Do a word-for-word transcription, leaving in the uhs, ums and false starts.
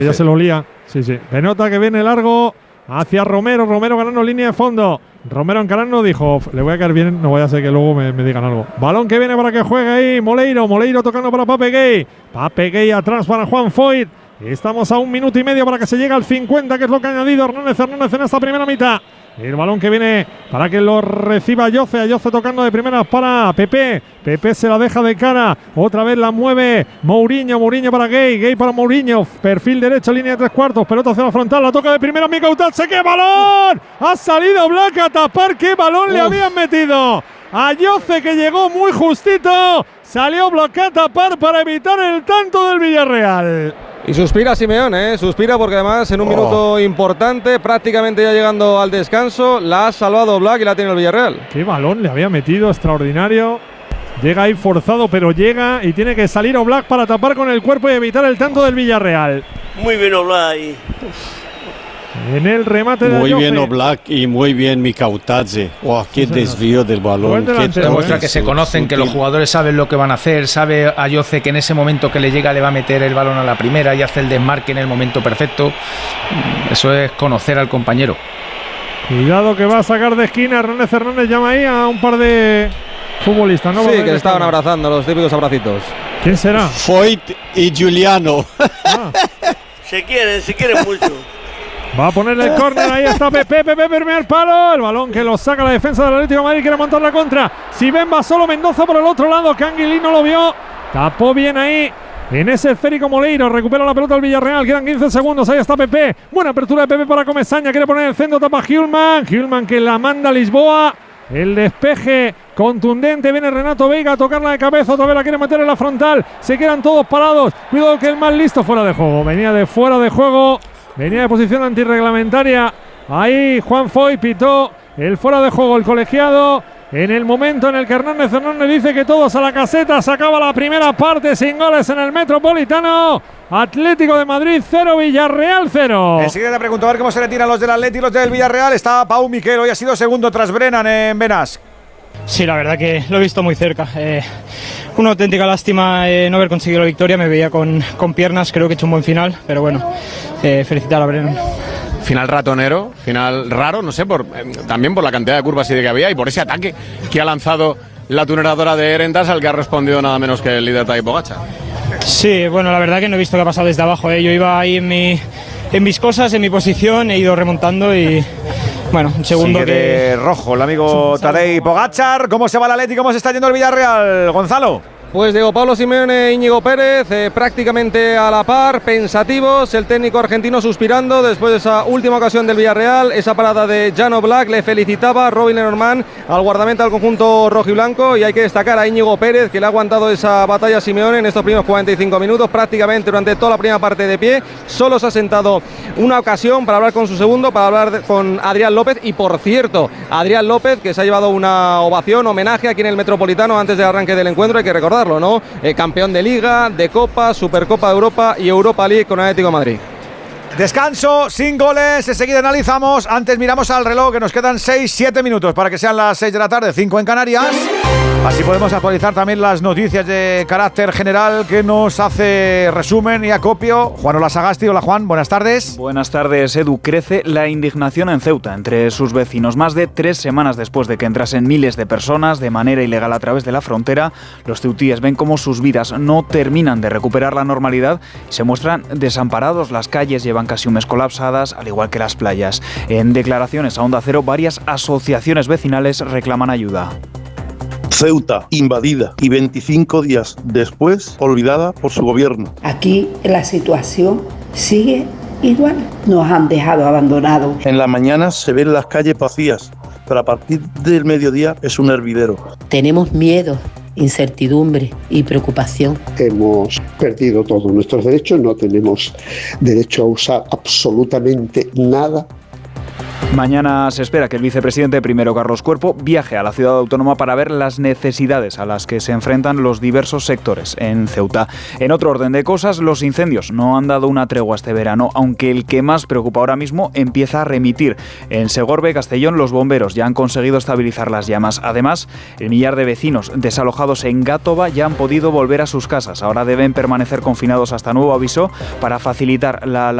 Ya se lo olía. Sí, sí. Penota que viene largo hacia Romero. Romero ganando línea de fondo. Romero encarando, dijo, le voy a caer bien, no vaya a ser que luego me, me digan algo. Balón que viene para que juegue ahí Moleiro. Moleiro tocando para Pape Gay. Pape Gay atrás para Juan Foyt. Estamos a un minuto y medio para que se llegue al cincuenta, que es lo que ha añadido Hernández Hernández en esta primera mitad. El balón que viene para que lo reciba Yoce. A Yoce tocando de primeras para Pepe. Pepe se la deja de cara. Otra vez la mueve Mourinho. Mourinho para Gay. Gay para Mourinho. Perfil derecho, línea de tres cuartos. Pelota hacia la frontal. La toca de primera Mika Utache. ¡Qué balón! Ha salido Black a tapar. ¡Qué balón Uf. le habían metido! A Yoce, que llegó muy justito. Salió Black a tapar para evitar el tanto del Villarreal. Y suspira Simeone, ¿eh? Suspira porque además en un oh. minuto importante, prácticamente ya llegando al descanso, la ha salvado Black y la tiene el Villarreal. Qué balón le había metido, extraordinario. Llega ahí forzado, pero llega y tiene que salir Oblak para tapar con el cuerpo y evitar el tanto del Villarreal. Muy bien Oblak ahí. En el remate de Muy bien Oblak y muy bien Mika Utache. Wow, qué sí, desvío del balón. Demuestra que se conocen, que los jugadores saben lo que van a hacer. Sabe a Yoce que en ese momento que le llega le va a meter el balón a la primera y hace el desmarque en el momento perfecto. Eso es conocer al compañero. Cuidado que va a sacar de esquina. Hernández Hernández llama ahí a un par de futbolistas, ¿no? Sí, que se estaban abrazando, los típicos abracitos. ¿Quién será? Foyt y Giuliano. Ah. Se quieren, se quieren mucho. Va a ponerle el córner, ahí está Pepe, Pepe, primer palo, el balón que lo saca la defensa del Atlético de Madrid, quiere montar la contra, si ven va solo Mendoza por el otro lado, Canguilí no lo vio, tapó bien ahí, en ese esférico Moleiro, recupera la pelota del Villarreal, quedan quince segundos, ahí está Pepe, buena apertura de Pepe para Comesaña, quiere poner el centro, tapa Hjulman, Hjulman que la manda a Lisboa, el despeje contundente, viene Renato Veiga a tocarla de cabeza, otra vez la quiere meter en la frontal, se quedan todos parados, cuidado que el más listo fuera de juego, venía de fuera de juego, venía de posición antirreglamentaria. Ahí Juan Foyt pitó el fuera de juego, el colegiado. En el momento en el que Hernández Hernández dice que todos a la caseta, se acaba la primera parte sin goles en el Metropolitano. Atlético de Madrid cero, Villarreal cero. Enseguida te pregunto a ver cómo se le tiran los del Atlético y los del Villarreal. Está Pau Miquel, hoy ha sido segundo tras Brennan en Benasc. Sí, la verdad que lo he visto muy cerca. Eh, una auténtica lástima eh, no haber conseguido la victoria. Me veía con, con piernas, creo que he hecho un buen final, pero bueno, eh, felicitar a Brennan. Final ratonero, final raro, no sé, por, eh, también por la cantidad de curvas y de que había y por ese ataque que ha lanzado la tuneradora de Erentas, al que ha respondido nada menos que el líder Tadej Pogačar. Sí, bueno, la verdad que no he visto qué ha pasado desde abajo. Eh. Yo iba ahí en, mi, en mis cosas, en mi posición, he ido remontando y... Bueno, un segundo Sigue que… de rojo el amigo Tadej Pogačar. ¿Cómo se va el Atlético? ¿Cómo se está yendo el Villarreal? Gonzalo. Pues Diego Pablo Simeone e Íñigo Pérez eh, prácticamente a la par, pensativos, el técnico argentino suspirando después de esa última ocasión del Villarreal, esa parada de Jan Oblak, le felicitaba Robin Lenormand al guardameta del conjunto rojiblanco, y hay que destacar a Íñigo Pérez, que le ha aguantado esa batalla a Simeone en estos primeros cuarenta y cinco minutos, prácticamente durante toda la primera parte de pie, solo se ha sentado una ocasión para hablar con su segundo, para hablar de, con Adrián López, y por cierto, Adrián López, que se ha llevado una ovación, homenaje aquí en el Metropolitano antes del arranque del encuentro, hay que recordar, ¿no? Eh, campeón de Liga, de Copa, Supercopa de Europa y Europa League con Atlético de Madrid. Descanso, sin goles, enseguida analizamos. Antes miramos al reloj, que nos quedan seis siete minutos para que sean las seis de la tarde, cinco en Canarias. Así podemos actualizar también las noticias de carácter general que nos hace resumen y acopio Juan Sagasti. Hola Juan, buenas tardes. Buenas tardes, Edu. Crece la indignación en Ceuta entre sus vecinos. Más de tres semanas después de que entrasen miles de personas de manera ilegal a través de la frontera, los ceutíes ven cómo sus vidas no terminan de recuperar la normalidad y se muestran desamparados. Las calles llevan casi un mes colapsadas, al igual que las playas. En declaraciones a Onda Cero, varias asociaciones vecinales reclaman ayuda. Ceuta invadida y veinticinco días después olvidada por su gobierno. Aquí la situación sigue igual. Nos han dejado abandonados. En la mañana se ven las calles vacías, pero a partir del mediodía es un hervidero. Tenemos miedo, incertidumbre y preocupación. Hemos perdido todos nuestros derechos, no tenemos derecho a usar absolutamente nada. Mañana se espera que el vicepresidente primero, Carlos Cuerpo, viaje a la ciudad autónoma para ver las necesidades a las que se enfrentan los diversos sectores en Ceuta. En otro orden de cosas, los incendios no han dado una tregua este verano, aunque el que más preocupa ahora mismo empieza a remitir. En Segorbe, Castellón, los bomberos ya han conseguido estabilizar las llamas. Además, el millar de vecinos desalojados en Gátova ya han podido volver a sus casas. Ahora deben permanecer confinados hasta nuevo aviso para facilitar la